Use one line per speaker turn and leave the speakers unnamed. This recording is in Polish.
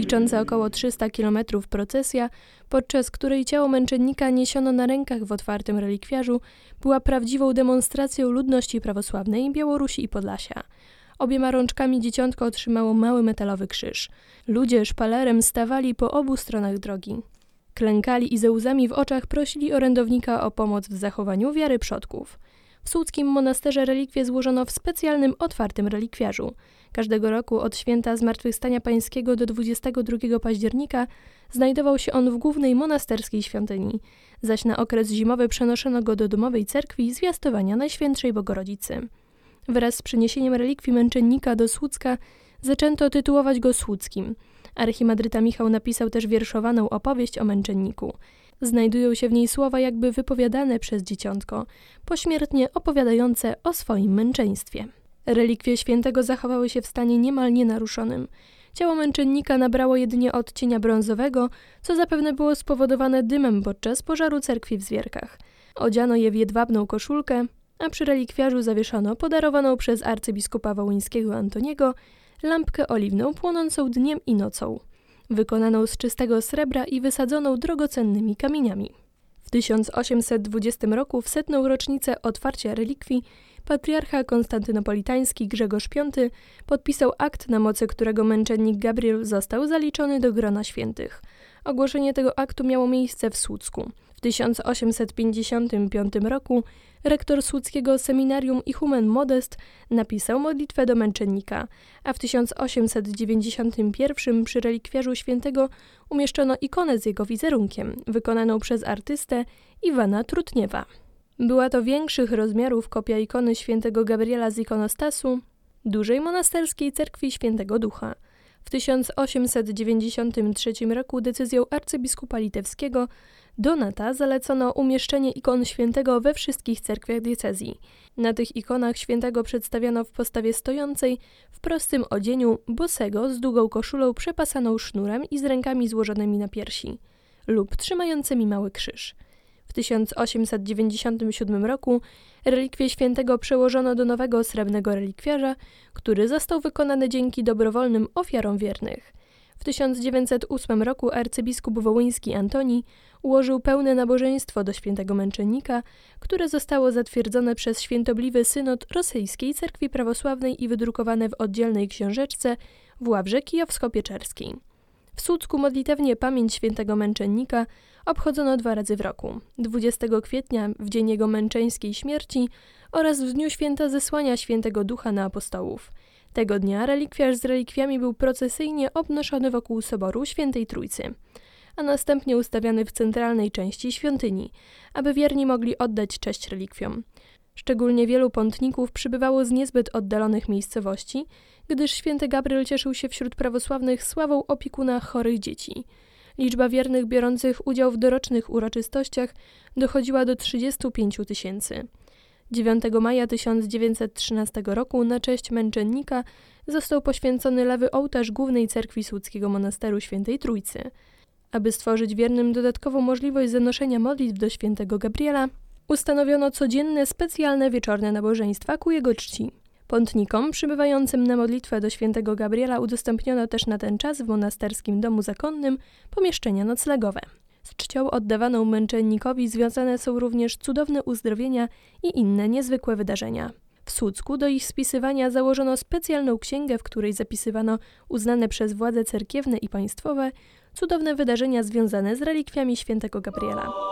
Licząca około 300 km procesja, podczas której ciało męczennika niesiono na rękach w otwartym relikwiarzu, była prawdziwą demonstracją ludności prawosławnej Białorusi i Podlasia. Obiema rączkami dzieciątko otrzymało mały metalowy krzyż. Ludzie szpalerem stawali po obu stronach drogi. Klękali i ze łzami w oczach prosili orędownika o pomoc w zachowaniu wiary przodków. W słudzkim monasterze relikwie złożono w specjalnym, otwartym relikwiarzu. Każdego roku od święta Zmartwychwstania Pańskiego do 22 października znajdował się on w głównej monasterskiej świątyni, zaś na okres zimowy przenoszono go do domowej cerkwi zwiastowania Najświętszej Bogorodzicy. Wraz z przeniesieniem relikwii męczennika do Słucka zaczęto tytułować go Słuckim. Archimandryta Michał napisał też wierszowaną opowieść o męczenniku. Znajdują się w niej słowa jakby wypowiadane przez dzieciątko, pośmiertnie opowiadające o swoim męczeństwie. Relikwie świętego zachowały się w stanie niemal nienaruszonym. Ciało męczennika nabrało jedynie odcienia brązowego, co zapewne było spowodowane dymem podczas pożaru cerkwi w Zwierkach. Odziano je w jedwabną koszulkę, a przy relikwiarzu zawieszono podarowaną przez arcybiskupa wołyńskiego Antoniego lampkę oliwną płonącą dniem i nocą, wykonaną z czystego srebra i wysadzoną drogocennymi kamieniami. W 1820 roku, w 100. rocznicę otwarcia relikwii, patriarcha konstantynopolitański Grzegorz V podpisał akt, na mocy którego męczennik Gabriel został zaliczony do grona świętych. Ogłoszenie tego aktu miało miejsce w Słucku. W 1855 roku rektor słuckiego seminarium Ichumen Modest napisał modlitwę do męczennika, a w 1891 przy relikwiarzu świętego umieszczono ikonę z jego wizerunkiem, wykonaną przez artystę Iwana Trutniewa. Była to większych rozmiarów kopia ikony świętego Gabriela z ikonostasu dużej monasterskiej cerkwi Świętego Ducha. W 1893 roku decyzją arcybiskupa litewskiego Donata zalecono umieszczenie ikon świętego we wszystkich cerkwiach diecezji. Na tych ikonach świętego przedstawiano w postawie stojącej, w prostym odzieniu, bosego, z długą koszulą przepasaną sznurem i z rękami złożonymi na piersi, lub trzymającymi mały krzyż. W 1897 roku relikwie świętego przełożono do nowego srebrnego relikwiarza, który został wykonany dzięki dobrowolnym ofiarom wiernych. W 1908 roku arcybiskup wołyński Antoni ułożył pełne nabożeństwo do świętego męczennika, które zostało zatwierdzone przez świętobliwy synod rosyjskiej cerkwi prawosławnej i wydrukowane w oddzielnej książeczce w Ławrze Kijowsko-Pieczerskiej. W Słucku modlitewnie pamięć świętego męczennika obchodzono 2 razy w roku, 20 kwietnia w dzień jego męczeńskiej śmierci oraz w dniu święta zesłania Świętego Ducha na apostołów. Tego dnia relikwiarz z relikwiami był procesyjnie obnoszony wokół soboru Świętej Trójcy, a następnie ustawiany w centralnej części świątyni, aby wierni mogli oddać cześć relikwiom. Szczególnie wielu pątników przybywało z niezbyt oddalonych miejscowości, gdyż święty Gabriel cieszył się wśród prawosławnych sławą opiekuna chorych dzieci. Liczba wiernych biorących udział w dorocznych uroczystościach dochodziła do 35 000. 9 maja 1913 roku na cześć męczennika został poświęcony lewy ołtarz głównej cerkwi słuckiego monasteru Świętej Trójcy. Aby stworzyć wiernym dodatkową możliwość zanoszenia modlitw do świętego Gabriela, ustanowiono codzienne specjalne wieczorne nabożeństwa ku jego czci. Pątnikom przybywającym na modlitwę do świętego Gabriela udostępniono też na ten czas w monasterskim domu zakonnym pomieszczenia noclegowe. Z czcią oddawaną męczennikowi związane są również cudowne uzdrowienia i inne niezwykłe wydarzenia. W Słucku do ich spisywania założono specjalną księgę, w której zapisywano uznane przez władze cerkiewne i państwowe cudowne wydarzenia związane z relikwiami świętego Gabriela.